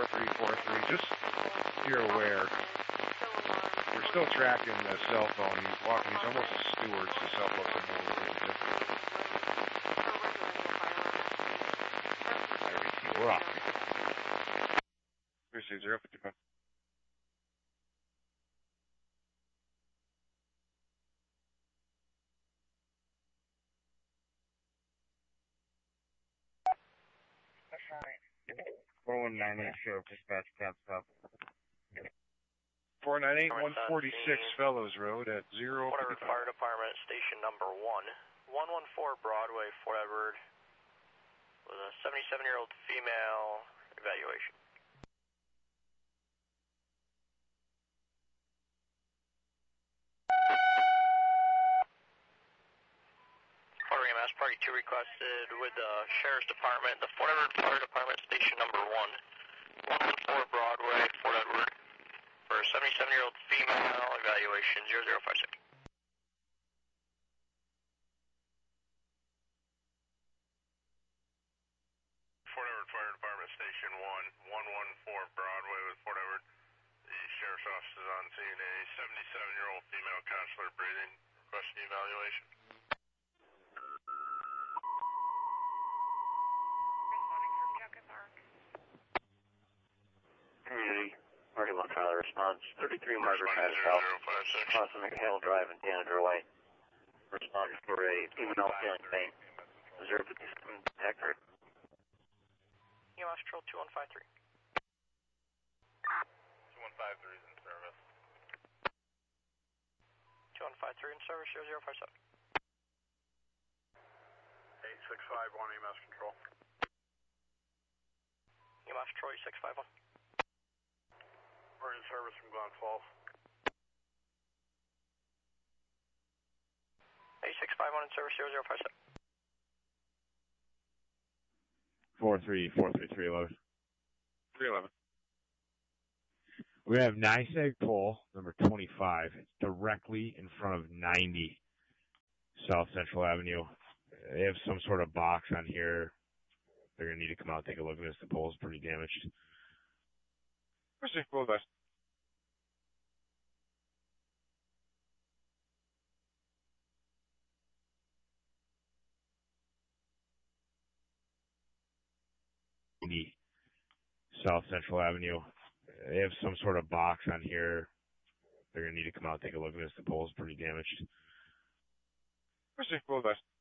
4343. Just so you're aware, we're still tracking the cell phone. He's walking. He's almost a steward, so cell phones are more different. We're off. 36055. That's right. 4198 Sheriff Dispatch Camp Stop. 498 146 Fellows Road at 0. Fort Edward Fire Department, station number 1. 114 Broadway, Fort Edward, with a 77-year-old female evaluation. Fort EMS Party 2 requested with the Sheriff's Department, the Fort Edward Fire Department, station number 1. 114 Broadway, Fort Edward, for a 77-year-old female evaluation, 0056. Fort Edward Fire Department, Station 1, 114 Broadway with Fort Edward. The Sheriff's Office is on scene. A 77-year-old female consular breathing, requesting evaluation. Responding from Junkins Arc. Community. Market Lot Tyler response. 33 Margaret Drive South. Crossing McHale Drive and Tanager Way. Response for a female feeling pain. 057 accurate. EMS Patrol 2153. 2153 is in service. 2153 in service, 0057. 8651 EMS Control. EMS Troy 651. We're in service from Glen Falls. 8651 in service, 0057. 43433 11. 311. We have NYSEG pole number 25. It's directly in front of 90 South Central Avenue. They have some sort of box on here. They're going to need to come out and take a look at this. The pole's pretty damaged. Proceed. Well best. South Central Avenue. They have some sort of box on here. They're going to need to come out and take a look at this. The pole's pretty damaged. Proceed. Well best.